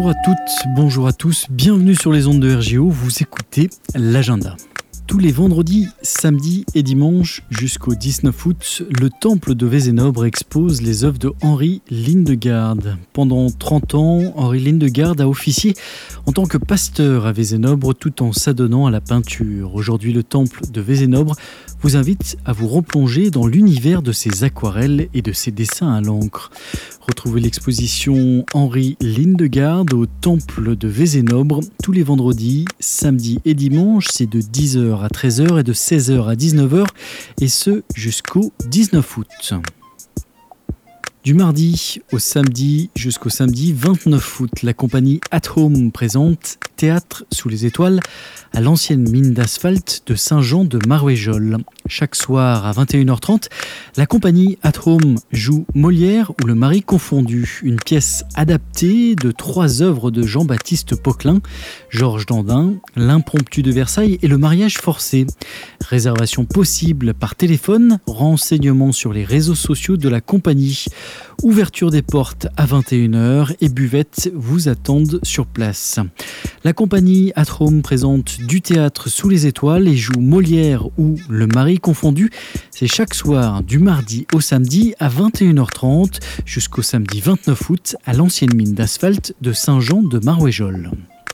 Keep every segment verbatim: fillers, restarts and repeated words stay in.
Bonjour à toutes, bonjour à tous, bienvenue sur les ondes de R J O, vous écoutez l'agenda. Tous les vendredis, samedis et dimanches jusqu'au dix-neuf août, le temple de Vézénobre expose les œuvres de Henri Lindegaard. Pendant trente ans, Henri Lindegaard a officié en tant que pasteur à Vézénobre tout en s'adonnant à la peinture. Aujourd'hui, le temple de Vézénobre vous invite à vous replonger dans l'univers de ses aquarelles et de ses dessins à l'encre. Retrouvez l'exposition Henri Lindegaard au temple de Vézénobre tous les vendredis, samedis et dimanches. C'est de dix heures à treize heures et de seize heures à dix-neuf heures, et ce jusqu'au dix-neuf août. Du mardi au samedi jusqu'au samedi vingt-neuf août, la compagnie At Home présente Théâtre sous les étoiles à l'ancienne mine d'asphalte de Saint-Jean-de-Marouéjol. Chaque soir à vingt et une heures trente, la compagnie At Home joue Molière ou Le Mari confondu, une pièce adaptée de trois œuvres de Jean-Baptiste Poquelin, Georges Dandin, L'Impromptu de Versailles et Le Mariage forcé. Réservation possible par téléphone, renseignements sur les réseaux sociaux de la compagnie. Ouverture des portes à vingt et une heures et buvettes vous attendent sur place. La compagnie At Home présente du théâtre sous les étoiles et joue Molière ou Le Mari confondu. C'est chaque soir du mardi au samedi à vingt et une heures trente jusqu'au samedi vingt-neuf août à l'ancienne mine d'asphalte de Saint-Jean-de-Marouéjol.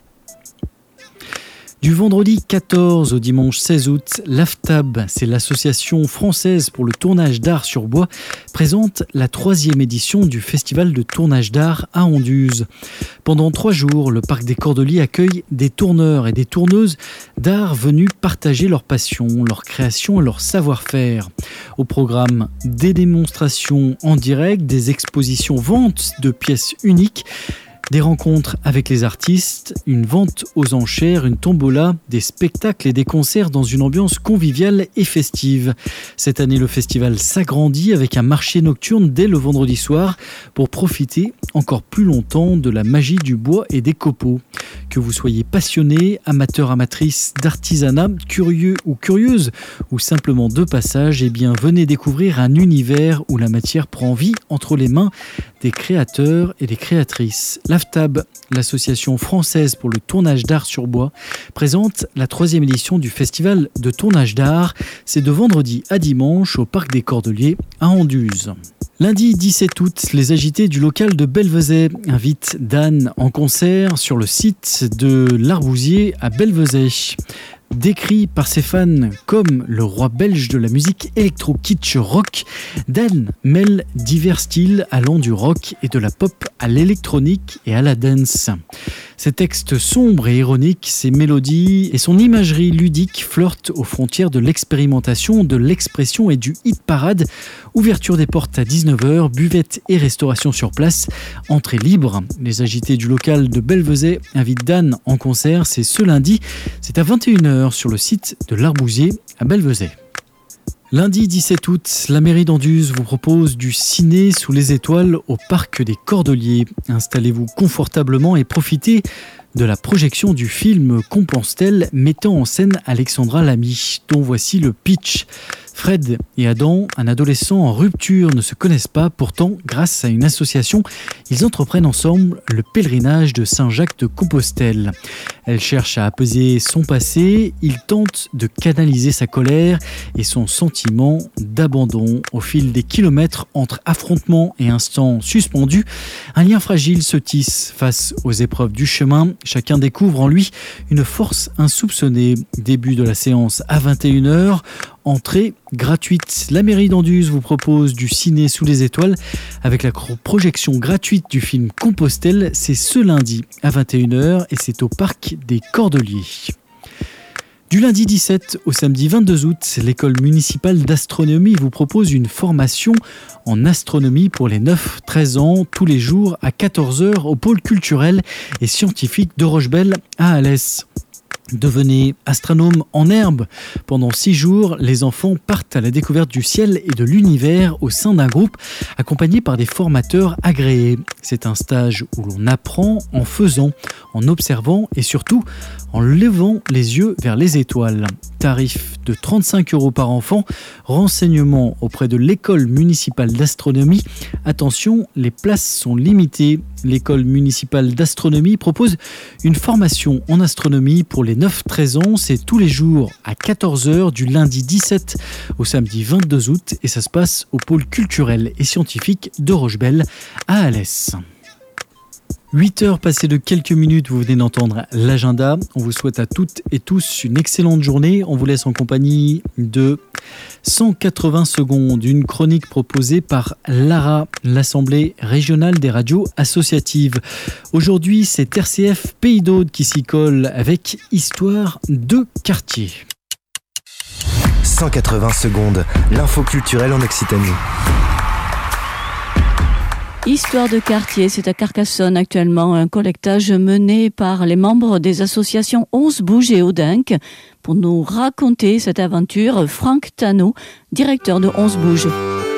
Du vendredi quatorze au dimanche seize août, l'A F T A B, c'est l'association française pour le tournage d'art sur bois, présente la troisième édition du festival de tournage d'art à Anduze. Pendant trois jours, le parc des Cordeliers accueille des tourneurs et des tourneuses d'art venus partager leur passion, leur création et leur savoir-faire. Au programme, des démonstrations en direct, des expositions ventes de pièces uniques, des rencontres avec les artistes, une vente aux enchères, une tombola, des spectacles et des concerts dans une ambiance conviviale et festive. Cette année, le festival s'agrandit avec un marché nocturne dès le vendredi soir pour profiter encore plus longtemps de la magie du bois et des copeaux. Que vous soyez passionné, amateur, amatrice d'artisanat, curieux ou curieuse, ou simplement de passage, eh bien venez découvrir un univers où la matière prend vie entre les mains des créateurs et des créatrices. L'A F T A B, l'association française pour le tournage d'art sur bois, présente la troisième édition du festival de tournage d'art. C'est de vendredi à dimanche au parc des Cordeliers à Anduze. Lundi dix-sept août, les agités du local de Belvezet invitent Dan en concert sur le site de l'Arbousier à Belvezet. Décrit par ses fans comme le roi belge de la musique électro-kitsch rock, Dan mêle divers styles allant du rock et de la pop à l'électronique et à la dance. Ses textes sombres et ironiques, ses mélodies et son imagerie ludique flirtent aux frontières de l'expérimentation, de l'expression et du hit parade. Ouverture des portes à dix-neuf heures, buvette et restauration sur place, entrée libre. Les agités du local de Belvezet invitent Dan en concert, c'est ce lundi, c'est à vingt et une heures sur le site de l'Arbousier à Belvezet. Lundi dix-sept août, la mairie d'Anduze vous propose du ciné sous les étoiles au parc des Cordeliers. Installez-vous confortablement et profitez de la projection du film Compostelle mettant en scène Alexandra Lamy, dont voici le pitch. Fred et Adam, un adolescent en rupture, ne se connaissent pas. Pourtant, grâce à une association, ils entreprennent ensemble le pèlerinage de Saint-Jacques de Compostelle. Elle cherche à apaiser son passé, il tente de canaliser sa colère et son sentiment d'abandon. Au fil des kilomètres entre affrontements et instants suspendus, un lien fragile se tisse face aux épreuves du chemin. Chacun découvre en lui une force insoupçonnée. Début de la séance à vingt et une heures. Entrée gratuite. La mairie d'Anduze vous propose du ciné sous les étoiles avec la projection gratuite du film Compostelle. C'est ce lundi à vingt et une heures et c'est au parc des Cordeliers. Du lundi dix-sept au samedi vingt-deux août, l'école municipale d'astronomie vous propose une formation en astronomie pour les neuf treize ans tous les jours à quatorze heures au pôle culturel et scientifique de Rochebelle à Alès. Devenez astronome en herbe. Pendant six jours, les enfants partent à la découverte du ciel et de l'univers au sein d'un groupe accompagné par des formateurs agréés. C'est un stage où l'on apprend en faisant, en observant et surtout en levant les yeux vers les étoiles. Tarif de trente-cinq euros par enfant, renseignements auprès de l'école municipale d'astronomie. Attention, les places sont limitées. L'école municipale d'astronomie propose une formation en astronomie pour les neuf treize ans. C'est tous les jours à quatorze heures du lundi dix-sept au samedi vingt-deux août et ça se passe au pôle culturel et scientifique de Rochebelle à Alès. huit heures passées de quelques minutes, vous venez d'entendre l'agenda. On vous souhaite à toutes et tous une excellente journée. On vous laisse en compagnie de cent quatre-vingts secondes, une chronique proposée par l'A R A, l'Assemblée régionale des radios associatives. Aujourd'hui, c'est R C F Pays d'Aude qui s'y colle avec Histoire de quartier. cent quatre-vingts secondes, l'info culturelle en Occitanie. Histoire de quartier, c'est à Carcassonne actuellement un collectage mené par les membres des associations onze Bouges et Audinque. Pour nous raconter cette aventure, Franck Tano, directeur de onze Bouges.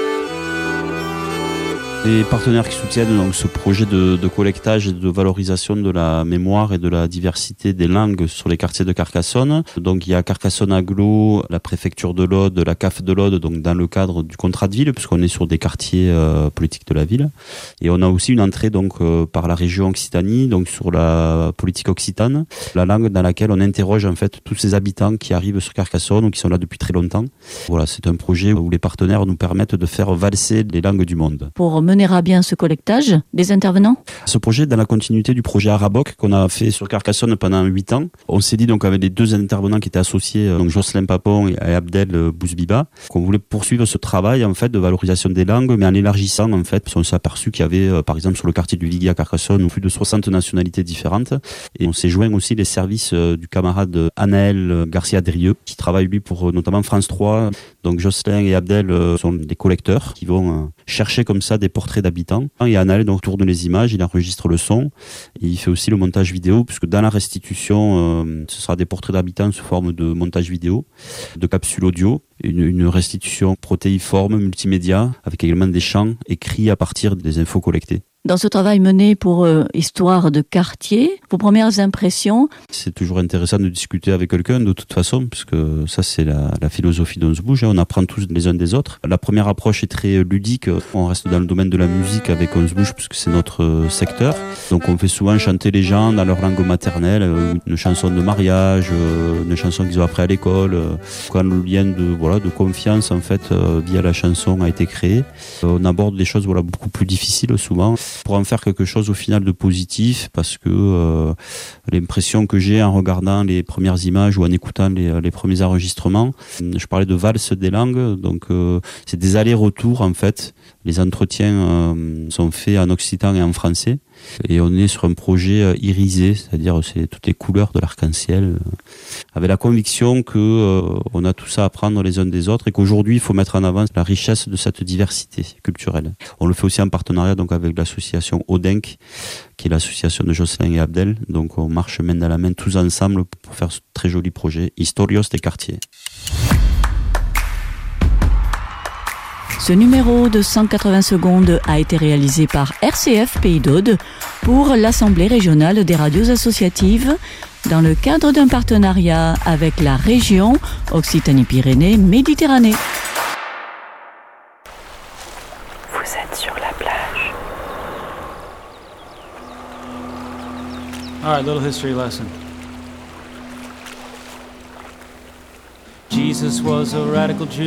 Les partenaires qui soutiennent donc ce projet de, de collectage et de valorisation de la mémoire et de la diversité des langues sur les quartiers de Carcassonne. Donc il y a Carcassonne Agglo, la préfecture de l'Aude, la C A F de l'Aude, donc dans le cadre du contrat de ville, puisqu'on est sur des quartiers euh, politiques de la ville. Et on a aussi une entrée donc euh, par la région Occitanie, donc sur la politique occitane, la langue dans laquelle on interroge en fait tous ces habitants qui arrivent sur Carcassonne ou qui sont là depuis très longtemps. Voilà, c'est un projet où les partenaires nous permettent de faire valser les langues du monde. Pour mener à bien ce collectage, des intervenants? Ce projet est dans la continuité du projet Araboc qu'on a fait sur Carcassonne pendant huit ans. On s'est dit donc avec les deux intervenants qui étaient associés, donc Jocelyn Papon et Abdel Bouzbiba, qu'on voulait poursuivre ce travail en fait de valorisation des langues, mais en élargissant en fait, parce qu'on s'est aperçu qu'il y avait par exemple sur le quartier du Viguier à Carcassonne plus de soixante nationalités différentes. Et on s'est joint aussi les services du camarade Anaël Garcia-Drieux, qui travaille lui pour notamment France trois. Donc Jocelyn et Abdel sont des collecteurs qui vont chercher comme ça des portraits d'habitants. Et Anaël donc tourne les images, il enregistre le son, et il fait aussi le montage vidéo, puisque dans la restitution, euh, ce sera des portraits d'habitants sous forme de montage vidéo, de capsules audio, une, une restitution protéiforme, multimédia, avec également des chants écrits à partir des infos collectées. Dans ce travail mené pour euh, Histoire de quartier, vos premières impressions? C'est toujours intéressant de discuter avec quelqu'un de toute façon, puisque ça c'est la, la philosophie d'onze Bouges, on apprend tous les uns des autres. La première approche est très ludique, on reste dans le domaine de la musique avec onze Bouges, puisque c'est notre secteur. Donc on fait souvent chanter les gens dans leur langue maternelle, une chanson de mariage, une chanson qu'ils ont appris à l'école, quand le lien de, voilà, de confiance en fait via la chanson a été créé. On aborde des choses voilà, beaucoup plus difficiles souvent, pour en faire quelque chose au final de positif, parce que euh, l'impression que j'ai en regardant les premières images ou en écoutant les, les premiers enregistrements, je parlais de valse des langues, donc euh, c'est des allers-retours en fait. Les entretiens euh, sont faits en occitan et en français. Et on est sur un projet irisé, c'est-à-dire c'est toutes les couleurs de l'arc-en-ciel, avec la conviction que euh, on a tout ça à apprendre les uns des autres et qu'aujourd'hui il faut mettre en avant la richesse de cette diversité culturelle. On le fait aussi en partenariat donc avec l'association Audinque, qui est l'association de Jocelyn et Abdel. Donc on marche main dans la main tous ensemble pour faire ce très joli projet Historios des quartiers. Ce numéro de cent quatre-vingts secondes a été réalisé par R C F Pays d'Aude pour l'Assemblée régionale des radios associatives dans le cadre d'un partenariat avec la région Occitanie-Pyrénées-Méditerranée. Vous êtes sur la plage. All right, little history lesson. Jesus was a radical Jew.